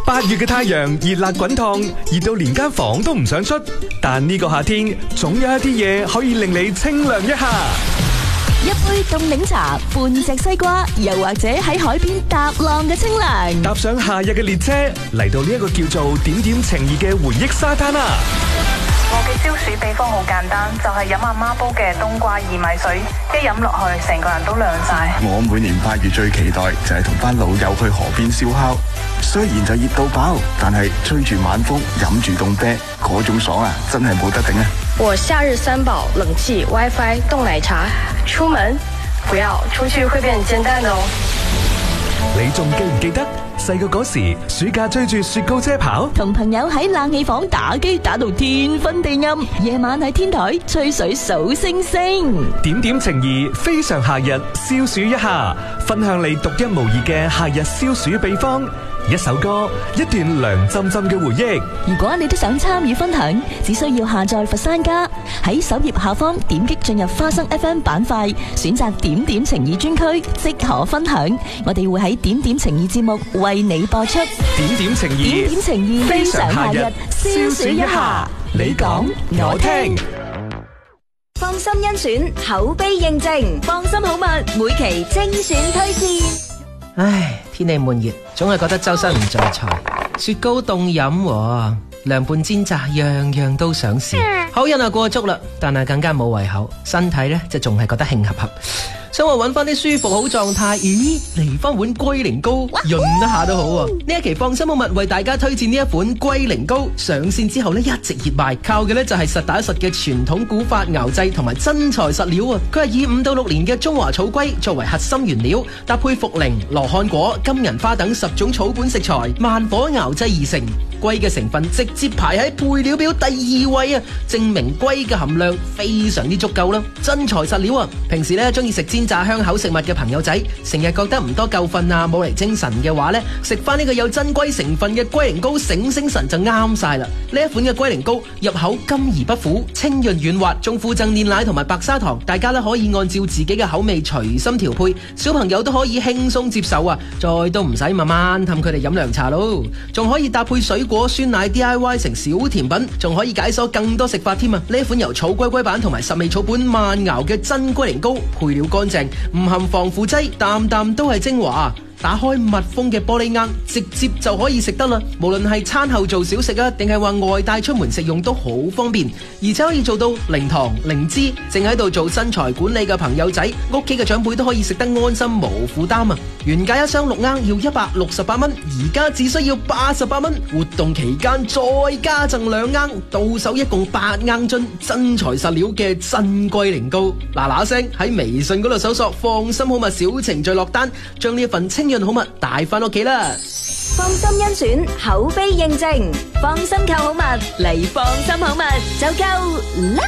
8月嘅太陽熱辣滾燙，熱到連間房都唔想出。但呢個夏天，總有一啲嘢可以令你清涼一下。 一杯凍檸茶，半隻西瓜，又或者喺海邊搭浪嘅清涼。 搭上夏日嘅列車，嚟到呢一個叫做點點情意嘅回憶沙灘啊！ 我嘅消暑秘方好簡單，就係飲阿媽煲嘅冬瓜薏米水，一飲落去成個人都涼晒。 我每年8月最期待就係同班老友去河邊燒烤，雖然就熱到爆，但係吹住晚風，飲住凍啤，嗰種爽啊，真係冇得頂啊！ 我夏日三寶：冷氣、WiFi、凍奶茶。出門不要出去會變煎蛋哦。 你仲記唔記得細個嗰時，暑假追住雪糕車跑， 同朋友喺冷氣房打機打到天昏地暗，夜晚喺天台吹水數星星。 點點情誼非常夏日，消暑一下，分享你獨一無二嘅夏日消暑秘方。一首歌，一段涼浸浸嘅回憶。 如果你都想參與分享，只需要下載佛山家，喺首頁下方點擊進入花生 FM 板塊，選擇點點情誼專區，即可分享。我哋會喺點點情誼節目為你播出。 點點情誼， 點點情誼非常夏日，消暑一下。你講我聽。 放心甄選，口碑認證，放心好物，每期精選推薦。 唉，天氣悶熱，總係覺得周身唔聚財。雪糕凍飲喎，涼拌煎炸，樣樣都想試。口癮啊過足啦，但係更加冇胃口，身體呢就仲係覺得興合合。想話揾翻啲舒服好狀態，咦，嚟翻碗龜苓膏潤一下都好喎。呢一期放心好物為大家推薦呢一款龜苓膏，上線之後呢一直熱賣，靠嘅呢就係實打實嘅傳統古法熬製同埋真材實料啊！佢係以5到6年嘅中華草龜作為核心原料，搭配茯苓、羅漢果、金銀花等10種草本食材，慢火熬製而成。龜嘅成分直接排喺配料表第2位啊，證明龜嘅含量非常之足夠啦，真材實料啊！平時呢中意食煎炸香口食物嘅朋友仔，成日覺得唔多夠瞓啊，冇嚟精神嘅話呢，食翻呢個有真龜成分嘅龜苓膏醒神就啱晒啦！呢一款嘅龜苓膏入口甘而不苦，清潤軟滑，仲附贈煉奶同埋白砂糖，大家呢可以按照自己嘅口味隨心調配，小朋友都可以輕鬆接受啊！再都唔使慢慢氹佢哋飲涼茶咯，仲可以搭配水果酸奶 DIY 成小甜品，仲可以解鎖更多食法添啊！呢一款由草龜龜板同埋10味草本慢熬嘅真龜苓膏，配料乾淨，唔含防腐劑，啖啖都係精華。打開密封嘅玻璃罌，直接就可以食得啦。無論係餐後做小食啊，定係話外帶出門食用都好方便，而且可以做到零糖零脂。正喺度做身材管理嘅朋友仔，屋企嘅長輩都可以食得安心無負擔啊！原價1箱6罌要168蚊，而家只需要88蚊。活動期間再加贈2罌，到手一共8罌樽真材實料嘅真龜苓膏。嗱聲喺微信嗰度搜索放心好物小程序落單，將呢一份清潤好物帶翻屋企啦！ 放心甄選，口碑認證，放心購好物嚟放心好物就夠啦！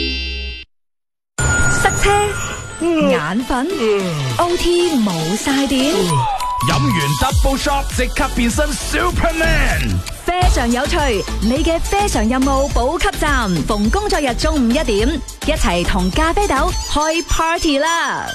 塞車、眼瞓、OT 冇晒電， 飲完 Double Shot 即刻變身 Superman。 非常有趣，你嘅非常任務補給站，逢工作日中午1點，一齊同咖啡豆開 party 啦！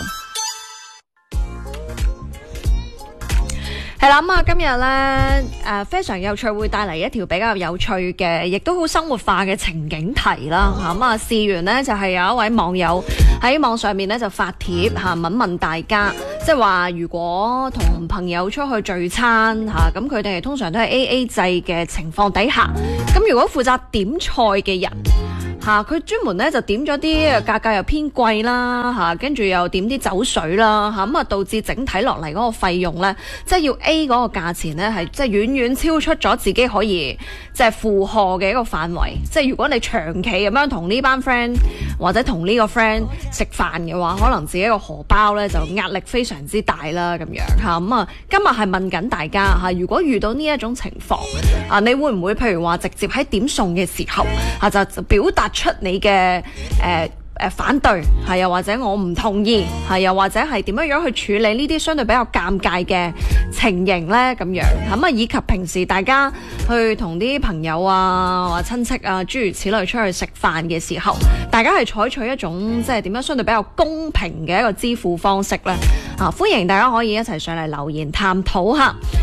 係啦，咁啊，今日咧非常有趣，會帶嚟一條比較有趣嘅，亦都好生活化嘅情景題啦。咁啊，事緣呢就係有一位網友喺網上面咧就發帖問問大家，即係話如果同朋友出去聚餐咁佢哋通常都係 AA 制嘅情況底下，咁如果負責點菜嘅人佢專門咧就點咗啲價格又偏貴啦跟住又點啲酒水啦咁啊導致整體落嚟嗰個費用咧，即係要 A 嗰個價錢咧係即係遠遠超出咗自己可以即係負荷嘅一個範圍。即係如果你長期咁樣同呢班 friend 或者同呢個 friend 食飯嘅話，可能自己個荷包咧就壓力非常之大啦咁樣咁啊，今日係問緊大家如果遇到呢一種情況你會唔會譬如話直接喺點餸嘅時候就表達出你嘅反對又或者我唔同意又或者係點樣去處理呢啲相對比較尷尬嘅情形呢？咁樣咁啊，以及平時大家去同啲朋友或親戚諸如此類出去食飯嘅時候，大家係採取一種即係點樣相對比較公平嘅一個支付方式呢？歡迎大家可以一齊上嚟留言探討下。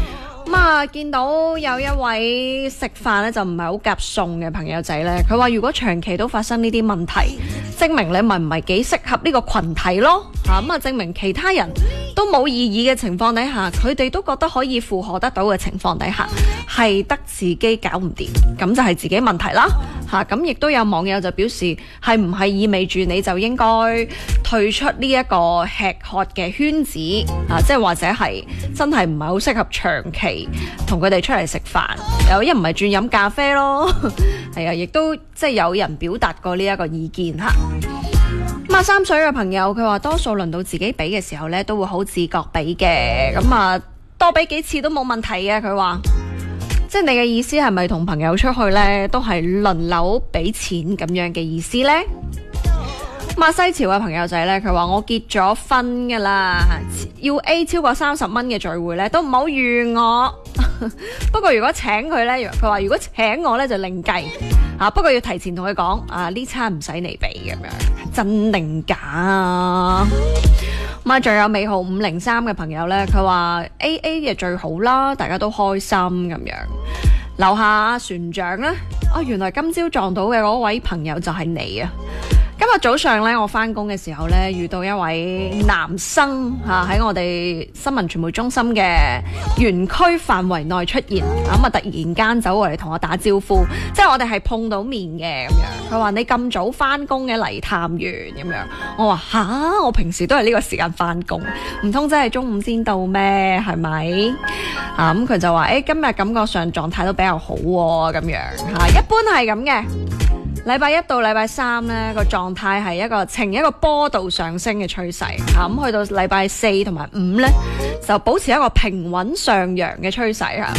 咁啊，見到有一位食飯咧就唔係好夾餸嘅朋友仔咧，佢話如果長期都發生呢啲問題，證明你咪唔係幾適合呢個群體咯。咁啊，證明其他人都冇異議嘅情況底下，佢哋都覺得可以負荷得到嘅情況底下，係得自己搞唔掂，咁就係自己問題啦。咁亦都有網友就表示，係唔係意味住你就應該退出呢一個吃喝嘅圈子即係或者係真係唔係好適合長期同佢哋出嚟食飯，又一唔係轉飲咖啡咯。係啊，亦都即係有人表達過呢一個意見嚇。咁啊，三水嘅朋友佢話多數輪到自己俾嘅時候呢，都會好自覺俾嘅，咁啊多俾幾次都冇問題嘅。佢話即係你嘅意思係咪同朋友出去呢都係輪流俾錢咁樣嘅意思呢？馬西潮嘅朋友仔呢，佢話我結咗婚噶啦，要 A 超過30蚊嘅聚會呢都唔好預我。不過如果請佢呢，佢話如果請我呢就另計不過要提前同佢講呢餐唔使你俾咁樣，真定假啊？咁啊，仲有尾號503嘅朋友呢，佢話 AA 嘅最好啦，大家都開心咁樣。樓下船長呢，原來今朝撞到嘅嗰位朋友就係你啊！今日早上咧，我翻工嘅時候咧，遇到一位男生喺我哋新聞傳媒中心嘅園區範圍內出現，咁突然間走過嚟同我打招呼，即係我哋係碰到面嘅咁樣。佢話你咁早翻工嘅嚟探員咁樣，我話吓，我平時都係呢個時間翻工，唔通真係中午先到咩？係咪？咁佢就話今日感覺上狀態都比較好咁樣一般係咁嘅。禮拜一到禮拜三呢個狀態係呈一個波動上升嘅趨勢，咁去到禮拜4同埋5呢，就保持一個平穩上揚嘅趨勢啊。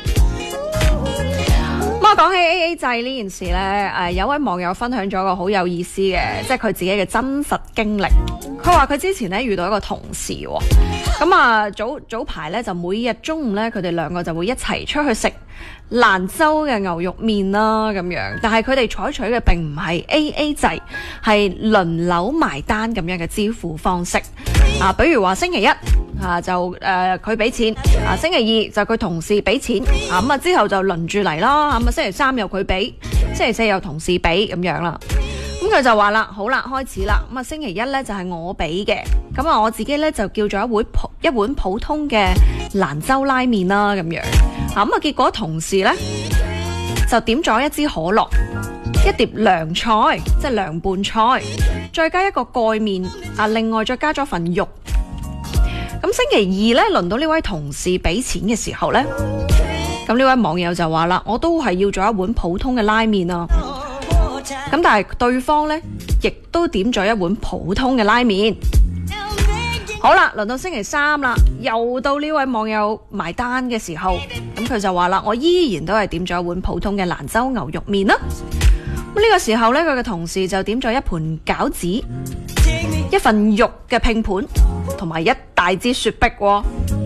咁我講起 AA 制呢件事呢，有位網友分享咗個好有意思嘅，即係佢自己嘅真實經歷。佢話佢之前呢遇到一個同事，咁早排呢就每日中午呢，佢哋兩個就會一齊出去食蘭州嘅牛肉麵啦咁樣，但係佢哋採取嘅並唔係 AA 制，係輪流埋單咁樣嘅支付方式。比如話星期一就佢俾錢，星期二就佢同事俾錢，咁之後就輪住嚟啦，咁星期三又佢俾，星期四又同事俾咁樣啦。咁佢就話啦，好啦，開始啦，咁星期一呢就係我俾嘅，咁我自己呢就叫咗一碗普通嘅蘭州拉麵啦咁樣。結果同事呢就點咗一支可樂，一碟涼菜，即係涼拌菜，再加一個蓋麵，另外再加咗份肉。咁星期二呢，輪到呢位同事俾錢嘅時候呢，咁呢位網友就話啦，我都係要咗一碗普通嘅拉麵啊。咁但係對方呢，亦都點咗一碗普通嘅拉麵。好啦，輪到星期三啦，又到呢位網友埋單嘅時候，咁佢就話啦，我依然都係點咗一碗普通嘅蘭州牛肉麵啦。咁呢個時候呢，佢嘅同事就點咗一盤餃子、一份肉嘅拼盤，同埋一大支雪碧喎。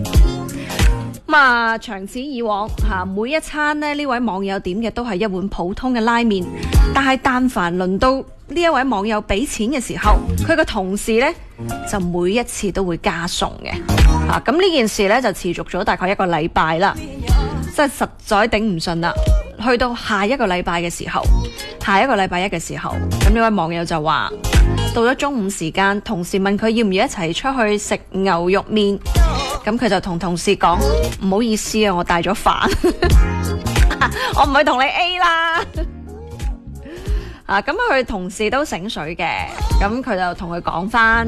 長此以往每一餐呢位網友點嘅都係一碗普通嘅拉麵，但係但凡輪到呢一位網友俾錢嘅時候，佢嘅同事呢就每一次都會加餸嘅。咁呢件事呢就持續咗大概1個禮拜啦，真係實在頂唔順啦。去到下一個禮拜嘅時候，下一個禮拜一嘅時候，咁呢位網友就話到咗中午時間，同事問佢要唔要一齊出去食牛肉麵，咁佢就同同事講，唔好意思啊，我帶咗飯，我唔係同你 A 啦。咁佢同事都醒水嘅，咁佢就同佢講翻。